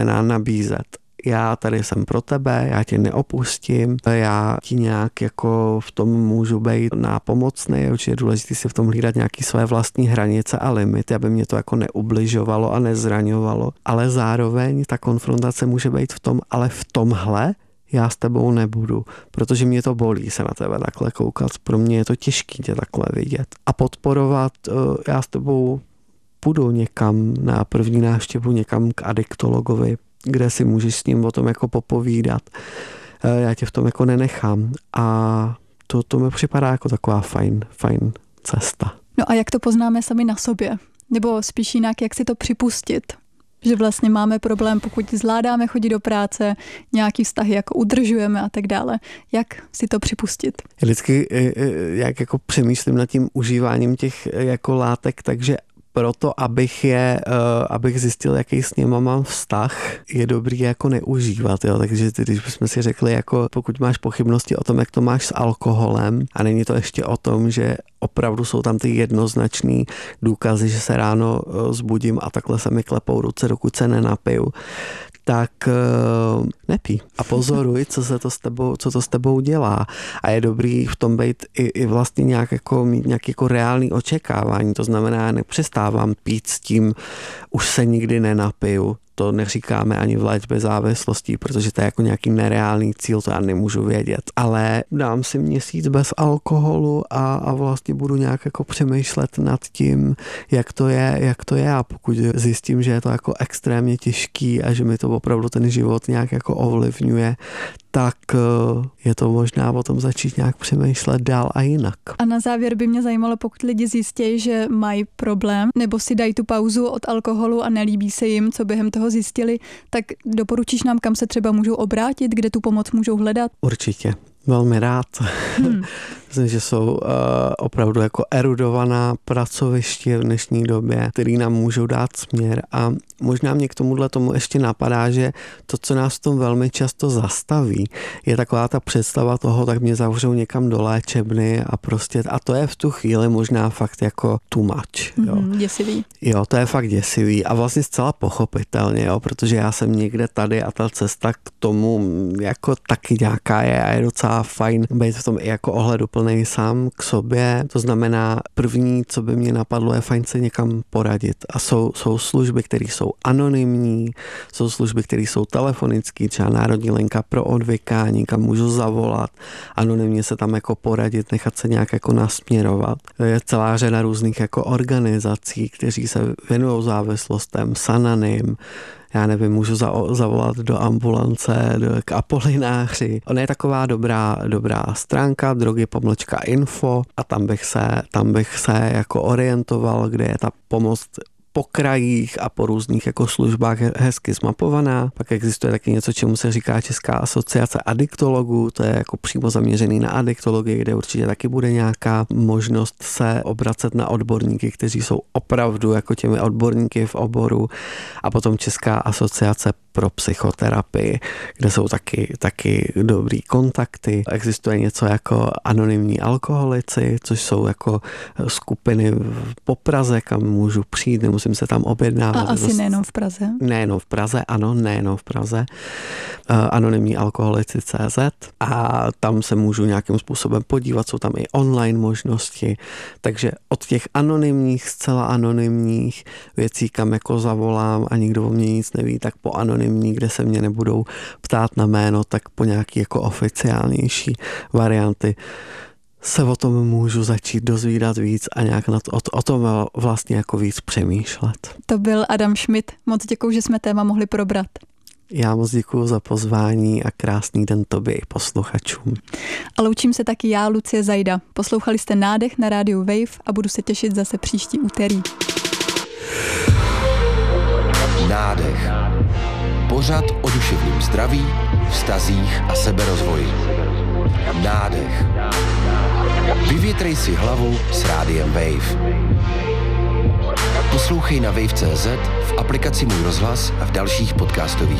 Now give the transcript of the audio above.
nabízet. Já tady jsem pro tebe, já tě neopustím, já ti nějak jako v tom můžu být nápomocný, je určitě důležité si v tom hlídat nějaké své vlastní hranice a limity, aby mě to jako neubližovalo a nezraňovalo, ale zároveň ta konfrontace může být v tom, ale v tomhle já s tebou nebudu, protože mě to bolí se na tebe takhle koukat, pro mě je to těžký tě takhle vidět a podporovat, já s tebou půjdu někam na první návštěvu, někam k adiktologovi, kde si můžeš s ním o tom jako popovídat. Já tě v tom jako nenechám a to mi připadá jako taková fajn cesta. No a jak to poznáme sami na sobě? Nebo spíš jinak, jak si to připustit? Že vlastně máme problém, pokud zvládáme chodit do práce, nějaký vztahy jako udržujeme a tak dále. Jak si to připustit? Vždycky jak jako přemýšlím nad tím užíváním těch jako látek, takže proto, abych zjistil, jaký s něma mám vztah, je dobrý jako neužívat, jo. Takže když bychom si řekli, jako pokud máš pochybnosti o tom, jak to máš s alkoholem a není to ještě o tom, že opravdu jsou tam ty jednoznačný důkazy, že se ráno zbudím a takhle se mi klepou ruce, dokud se nenapiju, tak nepí a pozoruj, co to s tebou dělá. A je dobrý v tom být i vlastně nějak jako mít nějaké jako reální očekávání. To znamená, nepřestávám pít s tím, už se nikdy nenapiju. To neříkáme ani v léčbě závislostí, protože to je jako nějaký nereálný cíl, to já nemůžu vědět. Ale dám si měsíc bez alkoholu a vlastně budu nějak jako přemýšlet nad tím, jak to je a pokud zjistím, že je to jako extrémně těžký a že mi to opravdu ten život nějak jako ovlivňuje, tak je to možná o tom začít nějak přemýšlet dál a jinak. A na závěr by mě zajímalo, pokud lidi zjistí, že mají problém, nebo si dají tu pauzu od alkoholu a nelíbí se jim, co během toho zjistili, tak doporučíš nám, kam se třeba můžou obrátit, kde tu pomoc můžou hledat? Určitě. Velmi rád. Myslím, že jsou opravdu jako erudovaná pracoviště v dnešní době, který nám můžou dát směr a možná mě k tomu ještě napadá, že to, co nás v tom velmi často zastaví, je taková ta představa toho, tak mě zavřou někam do léčebny a to je v tu chvíli možná fakt jako too much. Jo. Děsivý. Jo, to je fakt děsivý a vlastně zcela pochopitelně, jo, protože já jsem někde tady a ta cesta k tomu jako taky nějaká je a je docela fajn být v tom i jako ohleduplnej sám k sobě. To znamená, první, co by mě napadlo, je fajn se někam poradit. A jsou služby, které jsou anonymní, jsou služby, které jsou telefonické, třeba Národní linka pro odvykání, kam můžu zavolat, anonymně se tam jako poradit, nechat se nějak jako nasměrovat. Je celá řada různých jako organizací, kteří se věnují závislostem, Sananym, já nevím, můžu zavolat do ambulance, k Apolináři. Ona je taková dobrá stránka drogy.info a tam bych se jako orientoval, kde je ta pomoc po krajích a po různých jako službách hezky zmapovaná. Pak existuje taky něco, čemu se říká Česká asociace adiktologů, to je jako přímo zaměřený na adiktologii, kde určitě taky bude nějaká možnost se obracet na odborníky, kteří jsou opravdu jako těmi odborníky v oboru a potom Česká asociace pro psychoterapii, kde jsou taky dobrý kontakty. Existuje něco jako anonymní alkoholici, což jsou jako skupiny po Praze, kam můžu přijít, nemusím se tam objednávat. A asi nejenom v Praze? Nejenom v Praze, ano, nejenom v Praze. Anonymní alkoholici CZ a tam se můžu nějakým způsobem podívat, jsou tam i online možnosti, takže od těch anonymních, zcela anonymních věcí, kam jako zavolám a nikdo o mě nic neví, tak po anonymní, kde se mě nebudou ptát na jméno, tak po nějaký jako oficiálnější varianty se o tom můžu začít dozvídat víc a nějak o tom vlastně jako víc přemýšlet. To byl Adam Schmidt. Moc děkuju, že jsme téma mohli probrat. Já moc děkuju za pozvání a krásný den tobě i posluchačům. A loučím se taky já, Lucie Zajda. Poslouchali jste Nádech na rádiu Wave a budu se těšit zase příští úterý. Nádech. Pořad o duševním zdraví, vztazích a seberozvoji. Nádech. Vyvětrej si hlavu s rádiem Wave. Poslouchej na wave.cz, v aplikaci Můj rozhlas a v dalších podcastových